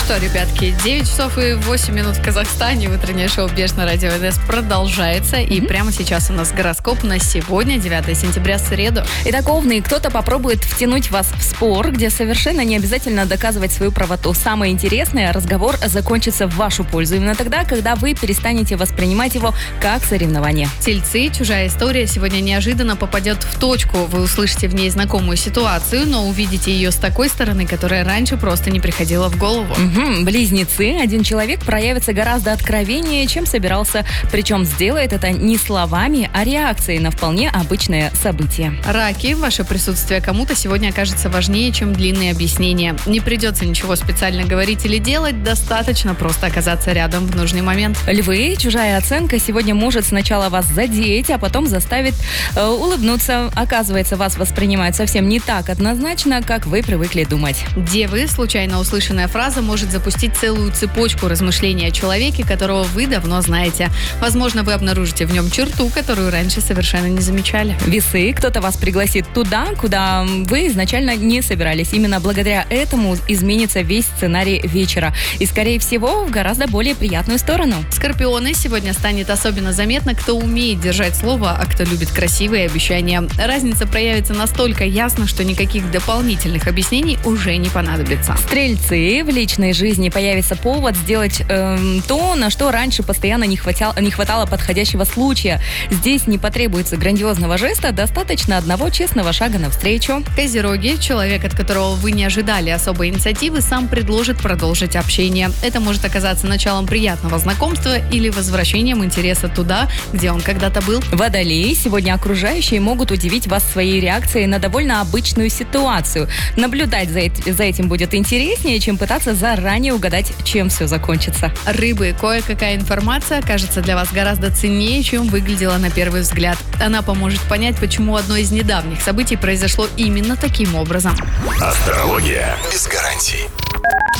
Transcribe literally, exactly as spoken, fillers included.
что, ребятки, девять часов и восемь минут в Казахстане. Утреннее шоу «Беш» на радио ВДС продолжается. И mm-hmm. прямо сейчас у нас гороскоп на сегодня, девятое сентября, среду. Итак, овны, кто-то попробует втянуть вас в спор, где совершенно не обязательно доказывать свою правоту. Самое интересное, разговор закончится в вашу пользу. Именно тогда, когда вы перестанете воспринимать его как соревнование. Тельцы, чужая история сегодня неожиданно попадет в точку. Вы услышите в ней знакомую ситуацию, но увидите ее с такой стороны, которая раньше просто не приходила в голову. Угу. Близнецы. Один человек проявится гораздо откровеннее, чем собирался. Причем сделает это не словами, а реакцией на вполне обычное событие. Раки. Ваше присутствие кому-то сегодня окажется важнее, чем длинные объяснения. Не придется ничего специально говорить или делать, достаточно просто оказаться рядом в нужный момент. Львы. Чужая оценка сегодня может сначала вас задеть, а потом заставит э, улыбнуться. Оказывается, вас воспринимают совсем не так однозначно, как вы привыкли думать. Девы. Случайно услышанная фраза может запустить целую цепочку размышлений о человеке, которого вы давно знаете. Возможно, вы обнаружите в нем черту, которую раньше совершенно не замечали. Весы. Кто-то вас пригласит туда, куда вы изначально не собирались. Именно благодаря этому изменится весь сценарий вечера. И, скорее всего, в гораздо более приятную сторону. Скорпионы. Сегодня станет особенно заметно, кто умеет держать слово, а кто любит красивые обещания. Разница проявится настолько ясно, что никаких дополнительных объяснений уже не понадобится. Стрельцы. В личной жизни появится повод сделать эм, то, на что раньше постоянно не хватало, не хватало подходящего случая. Здесь не потребуется грандиозного жеста, достаточно одного честного шага навстречу. Козероги. Человек, от которого вы не ожидали особой инициативы, сам предложит продолжить общение. Это может оказаться началом приятного знакомства или возвращением интереса туда, где он когда-то был. Водолеи. Сегодня окружающие могут удивить вас своей реакцией на довольно обычную ситуацию. Наблюдать за, эт- за этим будет интереснее, чем пытаться заранее угадать, чем все закончится. Рыбы. Кое-какая информация окажется для вас гораздо ценнее, чем выглядела на первый взгляд. Она поможет понять, почему одно из недавних событий произошло именно таким образом. Астрология без гарантий.